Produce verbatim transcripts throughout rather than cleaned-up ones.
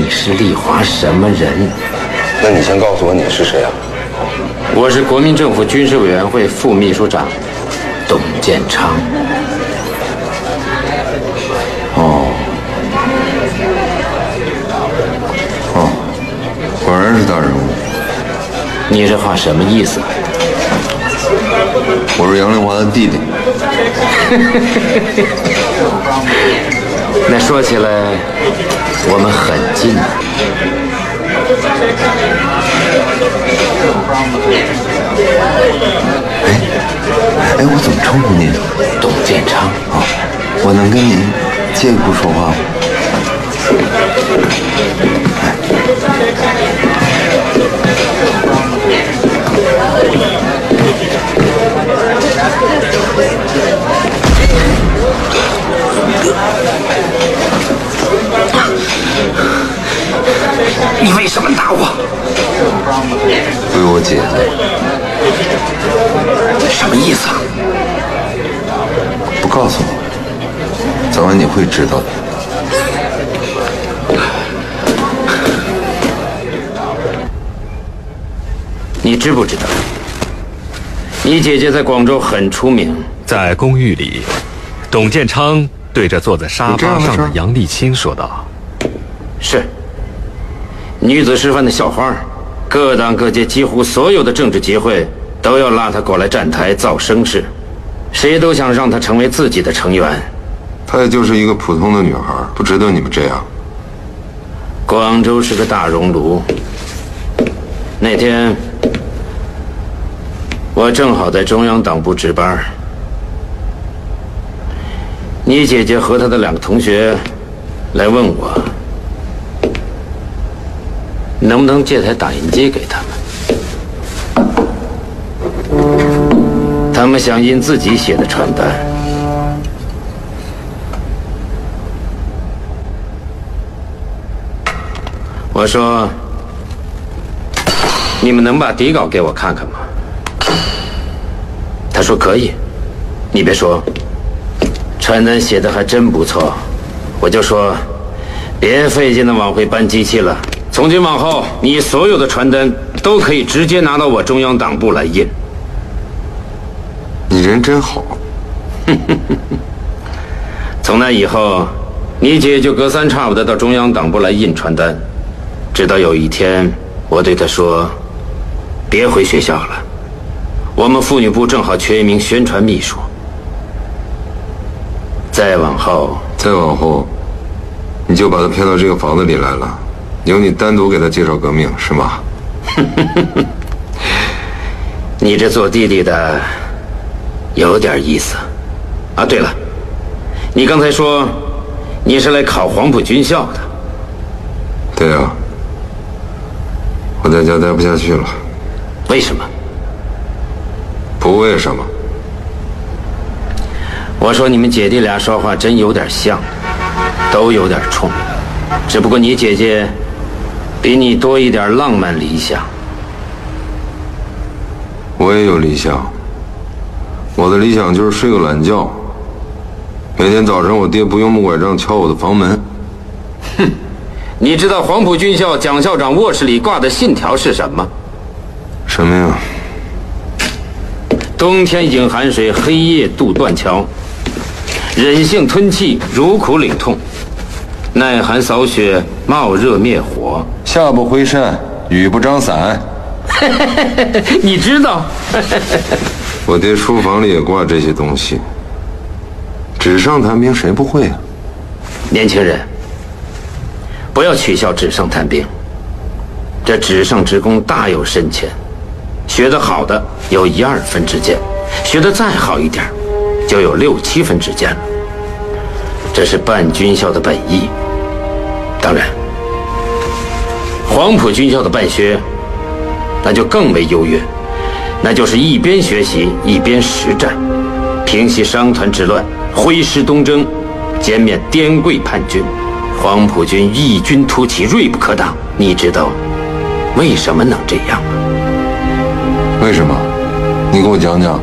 你是丽华什么人？ 那你先告诉我你是谁啊？ 我是国民政府军事委员会副秘书长董建昌。 哦，哦，果然是大人物。 你这话什么意思？ 我是杨丽华的弟弟。 那说起来，我们很近。 哎，哎，我怎么称呼你？ 董建昌啊，我能跟您借一步说话吗？ 你为什么打我？ 为我姐姐。 什么意思啊？ 不告诉你，早晚你会知道的。 你知不知道？你姐姐在广州很出名。 在公寓里，董建昌对着坐在沙发上的杨丽青说道：“ 是。女子师范的校花，各党各界几乎所有的政治集会都要拉她过来站台造声势，谁都想让她成为自己的成员。 她也就是一个普通的女孩，不值得你们这样。 广州是个大熔炉。那天我正好在中央党部值班，你姐姐和她的两个同学来问我，能不能借台打印机给他们？他们想印自己写的传单。我说，你们能把底稿给我看看吗？他说可以。你别说，传单写的还真不错。我就说，别费劲的往回搬机器了。从今往后，你所有的传单都可以直接拿到我中央党部来印。 你人真好。 从那以后，你姐就隔三差五的到中央党部来印传单，直到有一天，我对她说：“别回学校了，我们妇女部正好缺一名宣传秘书。”再往后， 再往后，你就把她骗到这个房子里来了。由你单独给他介绍革命是吗？ 你这做弟弟的有点意思啊。对了，你刚才说你是来考黄埔军校的。 对啊，我在家待不下去了。 为什么？ 不为什么。 我说你们姐弟俩说话真有点像，都有点冲，只不过你姐姐比你多一点浪漫理想。 我也有理想，我的理想就是睡个懒觉，每天早晨我爹不用木拐杖敲我的房门。 哼，你知道黄埔军校蒋校长卧室里挂的信条是什么？ 什么呀？ 冬天饮寒水，黑夜渡断桥，忍性吞气，如苦领痛，耐寒扫雪，冒热灭火， 夏不挥扇，雨不张伞。 你知道？ 我爹书房里也挂这些东西。纸上谈兵谁不会啊？ 年轻人，不要取笑纸上谈兵。这纸上之功大有深浅，学得好的有一二分之见，学得再好一点，就有六七分之见了。这是办军校的本意。当然，黄埔军校的办学那就更为优越，那就是一边学习一边实战，平息商团之乱，挥师东征，歼灭滇桂叛军。黄埔军异军突起，锐不可挡。你知道为什么能这样吗？ 为什么？你给我讲讲。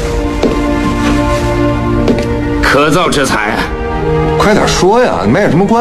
可造之材。 快点说呀，你卖什么关